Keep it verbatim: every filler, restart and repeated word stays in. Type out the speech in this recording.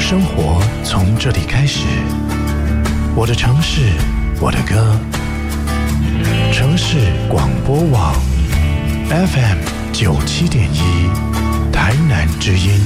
生活从这里开始，我的城市，我的歌。城市广播网 F M 九七点一，台南之音。